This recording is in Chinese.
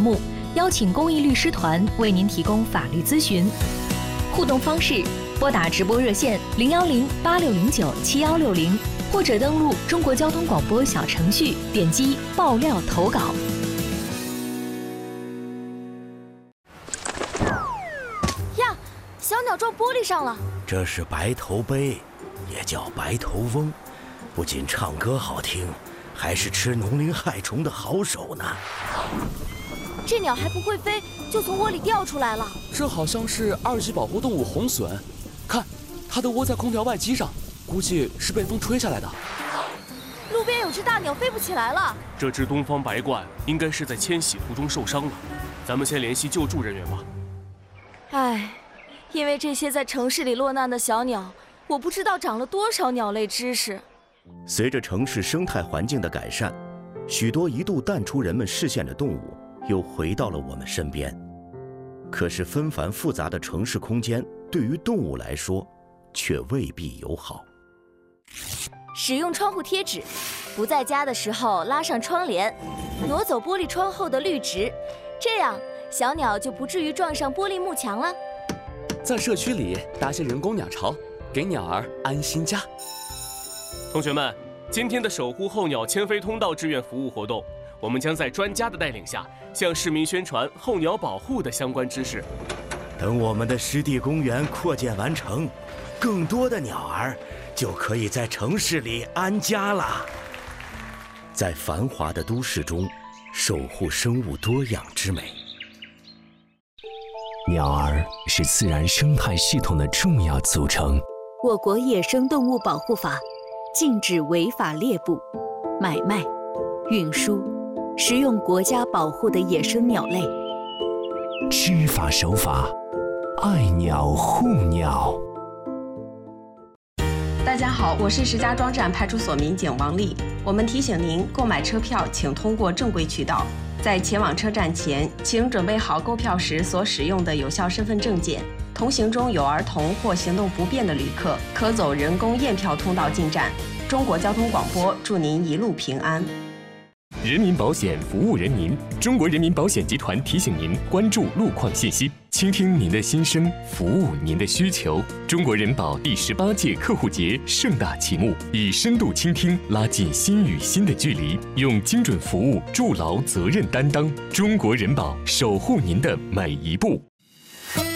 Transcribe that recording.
目，邀请公益律师团为您提供法律咨询。互动方式：拨打直播热线010-8609-7160，或者登录中国交通广播小程序，点击爆料投稿。 呀，小鸟撞玻璃上了。 这是白头鹎，也叫白头翁，不仅唱歌好听，还是吃农林害虫的好手呢。 这鸟还不会飞，就从窝里掉出来了。 这好像是2级保护动物红隼，看，它的窝在空调外机上，估计是被风吹下来的。 路边有只大鸟飞不起来了。 这只东方白鹳应该是在迁徙途中受伤了，咱们先联系救助人员吧。 唉，因为这些在城市里落难的小鸟，我不知道长了多少鸟类知识。 随着城市生态环境的改善，许多一度淡出人们视线的动物又回到了我们身边。可是纷繁复杂的城市空间对于动物来说却未必友好。 使用窗户贴纸，不在家的时候拉上窗帘，挪走玻璃窗后的绿植，这样小鸟就不至于撞上玻璃幕墙了。 在社区里搭些人工鸟巢，给鸟儿安心家。 同学们，今天的守护候鸟迁飞通道志愿服务活动，我们将在专家的带领下，向市民宣传候鸟保护的相关知识。 等我们的湿地公园扩建完成，更多的鸟儿就可以在城市里安家了。在繁华的都市中，守护生物多样之美。 鸟儿是自然生态系统的重要组成。 我国野生动物保护法禁止违法猎捕、买卖、运输、食用国家保护的野生鸟类。 知法守法，爱鸟护鸟。 大家好，我是石家庄站派出所民警王丽。我们提醒您，购买车票请通过正规渠道。在前往车站前，请准备好购票时所使用的有效身份证件。同行中有儿童或行动不便的旅客，可走人工验票通道进站。中国交通广播祝您一路平安。 人民保险服务人民，中国人民保险集团提醒您关注路况信息，倾听您的心声，服务您的需求。中国人保第18届客户节盛大启幕，以深度倾听拉近心与心的距离，用精准服务筑牢责任担当。中国人保守护您的每一步。